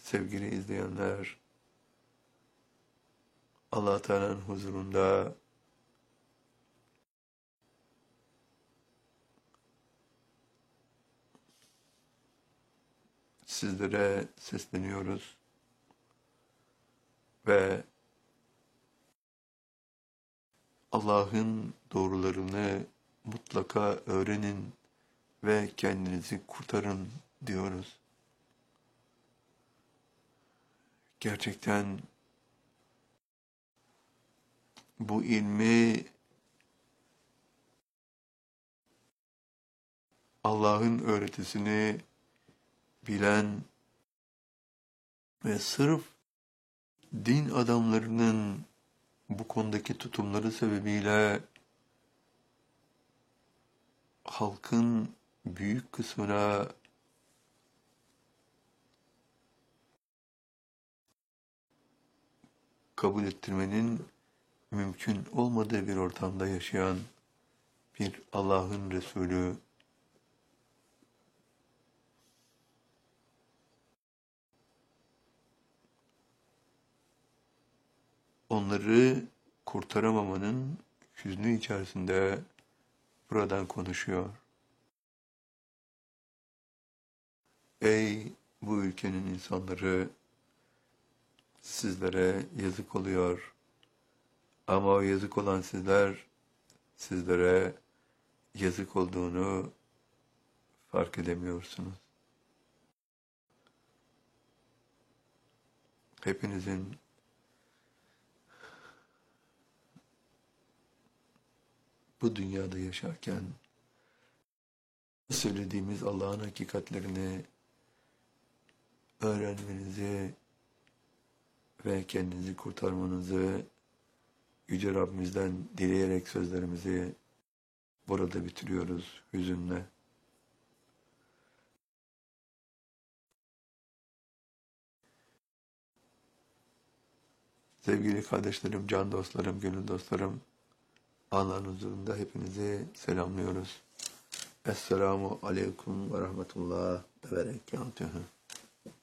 sevgili izleyenler, Allah Teala'nın huzurunda sizlere sesleniyoruz ve Allah'ın doğrularını mutlaka öğrenin ve kendinizi kurtarın diyoruz. Gerçekten bu ilmi Allah'ın öğretisini bilen ve sırf din adamlarının bu konudaki tutumları sebebiyle halkın büyük kısmına kabul ettirmenin mümkün olmadığı bir ortamda yaşayan bir Allah'ın Resulü, onları kurtaramamanın hüznü içerisinde buradan konuşuyor. Ey bu ülkenin insanları, sizlere yazık oluyor. Ama o yazık olan sizler, sizlere yazık olduğunu fark edemiyorsunuz. Hepinizin bu dünyada yaşarken söylediğimiz Allah'ın hakikatlerini öğrenmenizi ve kendinizi kurtarmanızı Yüce Rabbimizden dileyerek sözlerimizi burada bitiriyoruz hüzünle. Sevgili kardeşlerim, can dostlarım, gönül dostlarım, Allah'ın huzurunda hepinizi selamlıyoruz. Esselamu aleyküm ve rahmetullah ve berekatuhu.